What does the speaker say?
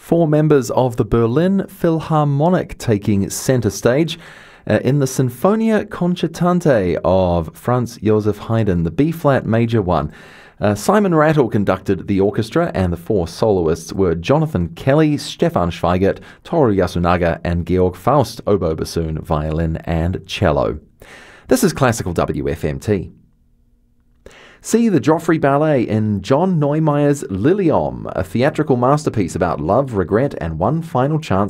Four members of the Berlin Philharmonic taking centre stage in the Sinfonia Concertante of Franz Joseph Haydn, the B-flat major one. Simon Rattle conducted the orchestra, and the four soloists were Jonathan Kelly, Stefan Schweigert, Toru Yasunaga, and Georg Faust, oboe, bassoon, violin, and cello. This is Classical WFMT. See the Joffrey Ballet in John Neumeyer's Liliom, a theatrical masterpiece about love, regret, and one final chance